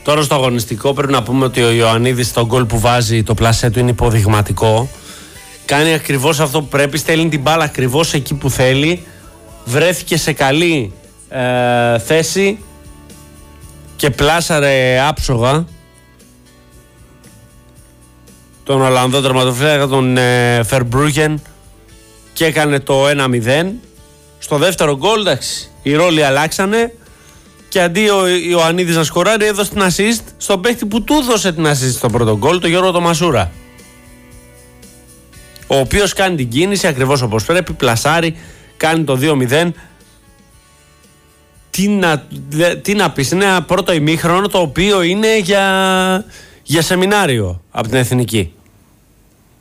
Τώρα στο αγωνιστικό πρέπει να πούμε ότι ο Ιωαννίδης στο γκολ που βάζει το πλασέ του είναι υποδειγματικό. Κάνει ακριβώς αυτό που πρέπει, στέλνει την μπάλα ακριβώς εκεί που θέλει. Βρέθηκε σε καλή θέση και πλάσαρε άψογα τον Ολλανδό τερματοφύλακα, τον Φερμπρούγεν, και έκανε το 1-0. Στο δεύτερο γκολ, εντάξει, οι ρόλοι αλλάξανε και αντί ο Ιωαννίδης να σκοράρει, έδωσε την assist στον παίχτη που του έδωσε την assist στο πρώτο γκολ, τον Γιώργο Τομασούρα, ο οποίος κάνει την κίνηση ακριβώς όπως πρέπει, πλασάρει, κάνει το 2-0. Τι να πεις, είναι ένα πρώτο ημίχρονο το οποίο είναι για σεμινάριο από την Εθνική.